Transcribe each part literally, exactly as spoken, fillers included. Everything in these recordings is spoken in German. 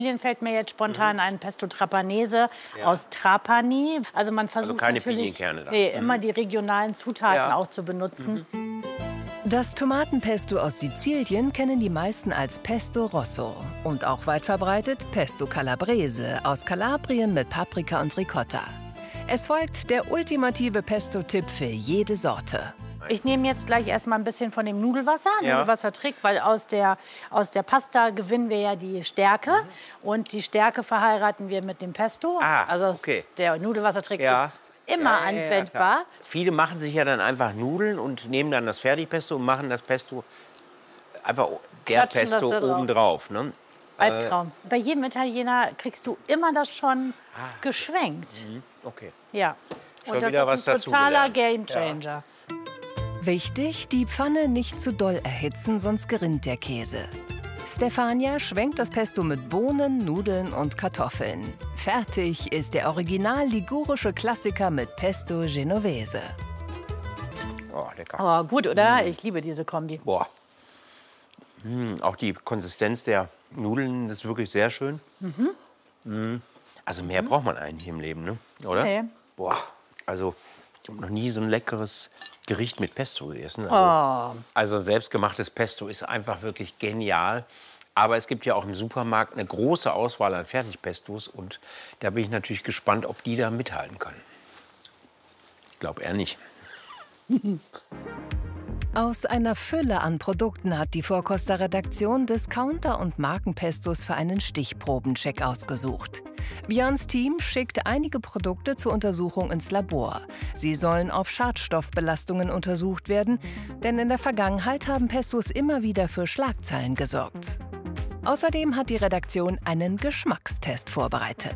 Fällt mir jetzt spontan Mhm. ein Pesto Trapanese Ja. aus Trapani. Also man versucht Also keine natürlich Pinienkerne da. nee, Mhm. immer die regionalen Zutaten Ja. auch zu benutzen. Mhm. Das Tomatenpesto aus Sizilien kennen die meisten als Pesto Rosso und auch weit verbreitet Pesto Calabrese aus Kalabrien mit Paprika und Ricotta. Es folgt der ultimative Pesto-Tipp für jede Sorte. Ich nehme jetzt gleich erstmal ein bisschen von dem Nudelwasser, Ja. Nudelwassertrick, weil aus der, aus der Pasta gewinnen wir ja die Stärke. Und die Stärke verheiraten wir mit dem Pesto. Ah, also das- okay. der Nudelwassertrick Ja. ist immer Ja, ja, ja, anwendbar. klar. Viele machen sich ja dann einfach Nudeln und nehmen dann das Fertigpesto und machen das Pesto einfach der Klatschen das Pesto da drauf. oben drauf. Ne? Albtraum. Bei jedem Italiener kriegst du immer das schon Ah. geschwenkt. Mhm. Okay. Ja. Schon Und das wieder ist was ein totaler dazugelernt. Gamechanger. Wichtig, die Pfanne nicht zu doll erhitzen, sonst gerinnt der Käse. Stefania schwenkt das Pesto mit Bohnen, Nudeln und Kartoffeln. Fertig ist der original ligurische Klassiker mit Pesto Genovese. Oh, lecker. Oh, gut, oder? Ich liebe diese Kombi. Boah. Mm, auch die Konsistenz der Nudeln ist wirklich sehr schön. Mhm. Mm. Also mehr braucht man eigentlich im Leben, ne? Oder? Nee. Boah. Also ich habe noch nie so ein leckeres Gericht mit Pesto gegessen. Also, Oh. also selbstgemachtes Pesto ist einfach wirklich genial. Aber es gibt ja auch im Supermarkt eine große Auswahl an Fertigpestos. Und da bin ich natürlich gespannt, ob die da mithalten können. Ich glaube eher nicht. Aus einer Fülle an Produkten hat die Vorkoster-Redaktion Discounter- und Markenpestos für einen Stichprobencheck ausgesucht. Björns Team schickt einige Produkte zur Untersuchung ins Labor. Sie sollen auf Schadstoffbelastungen untersucht werden, denn in der Vergangenheit haben Pestos immer wieder für Schlagzeilen gesorgt. Außerdem hat die Redaktion einen Geschmackstest vorbereitet.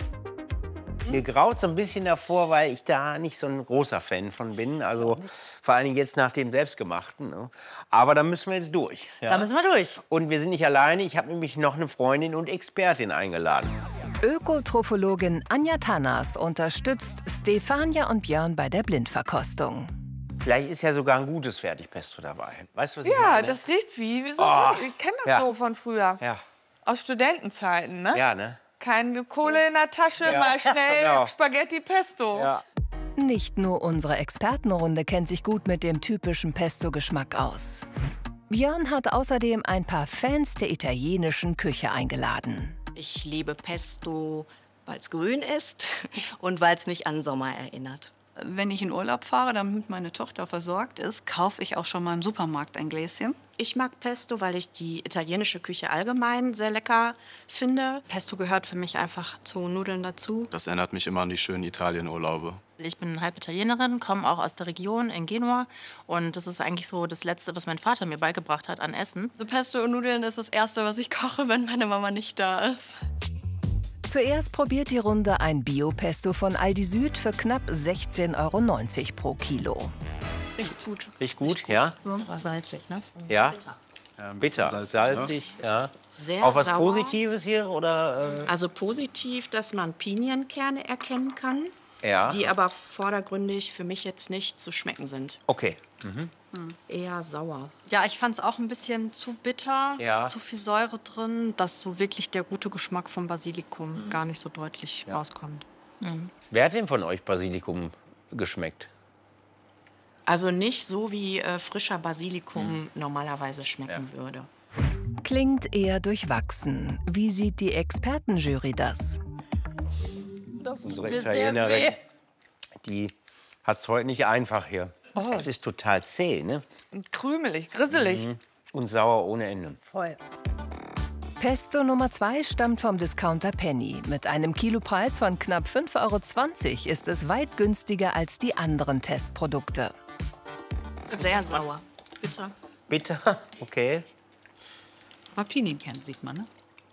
Mir graut so ein bisschen davor, weil ich da nicht so ein großer Fan von bin. Also vor allem jetzt nach dem Selbstgemachten. Ne? Aber da müssen wir jetzt durch. Ja? Da müssen wir durch. Und wir sind nicht alleine. Ich habe nämlich noch eine Freundin und Expertin eingeladen. Ökotrophologin Anja Tannas unterstützt Stefania und Björn bei der Blindverkostung. Vielleicht ist ja sogar ein gutes Fertigpesto dabei. Weißt du, was ich Ja, meine? das riecht wie. wie so Oh, ich kenne das ja. so von früher. Ja, Aus Studentenzeiten, ne? ja, ne? Keine Kohle in der Tasche, Ja. mal schnell Genau. Spaghetti Pesto. Ja. Nicht nur unsere Expertenrunde kennt sich gut mit dem typischen Pesto-Geschmack aus. Björn hat außerdem ein paar Fans der italienischen Küche eingeladen. Ich liebe Pesto, weil es grün ist und weil es mich an Sommer erinnert. Wenn ich in Urlaub fahre, damit meine Tochter versorgt ist, kaufe ich auch schon mal im Supermarkt ein Gläschen. Ich mag Pesto, weil ich die italienische Küche allgemein sehr lecker finde. Pesto gehört für mich einfach zu Nudeln dazu. Das erinnert mich immer an die schönen Italienurlaube. Ich bin halb Italienerin, komme auch aus der Region in Genua. Und das ist eigentlich so das Letzte, was mein Vater mir beigebracht hat an Essen. So Pesto und Nudeln ist das Erste, was ich koche, wenn meine Mama nicht da ist. Zuerst probiert die Runde ein Bio-Pesto von Aldi Süd für knapp sechzehn Euro neunzig pro Kilo. Riecht gut. Riecht gut, ja? War salzig, ne? Ja. Ja, ein Bitter, bisschen salzig, ja. Sehr Auch was sauer. Positives hier, oder? äh, Also positiv, dass man Pinienkerne erkennen kann, Ja. die aber vordergründig für mich jetzt nicht zu schmecken sind. Okay. Eher sauer. Ja, ich fand es auch ein bisschen zu bitter, Ja. zu viel Säure drin, dass so wirklich der gute Geschmack vom Basilikum gar nicht so deutlich rauskommt. Wer hat denn von euch Basilikum geschmeckt? Also nicht so, wie äh, frischer Basilikum normalerweise schmecken würde. Klingt eher durchwachsen. Wie sieht die Expertenjury das? Das Unsere tut mir sehr Italienerin, weh. die hat es heute nicht einfach hier. Es ist total zäh, ne? Und krümelig, grisselig. Und sauer ohne Ende. Voll. Pesto Nummer zwei stammt vom Discounter Penny. Mit einem Kilopreis von knapp fünf Euro zwanzig ist es weit günstiger als die anderen Testprodukte. Sehr sauer. Bitte. Bitter, okay. Aber Pinienkerne sieht man, ne?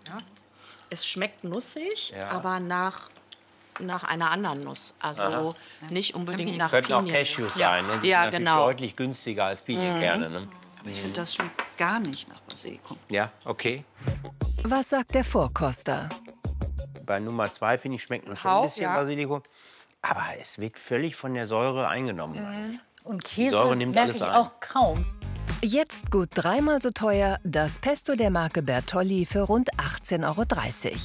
Es schmeckt nussig, Ja. aber nach, nach einer anderen Nuss. Also Aha. nicht unbedingt nach Könnten auch Piniennuss. Cashews Ja. sein, ne? Die Ja, sind natürlich genau. deutlich günstiger als Pinienkerne, ne? Ich finde, das schmeckt gar nicht nach Basilikum. Ja, okay. Was sagt der Vorkoster? Bei Nummer zwei, finde ich, schmeckt man schon Hauch, ein bisschen ja. Basilikum. Aber es wird völlig von der Säure eingenommen. Und Käse Säure nimmt merke alles ich ein. auch kaum. Jetzt gut dreimal so teuer, das Pesto der Marke Bertolli für rund achtzehn Euro dreißig.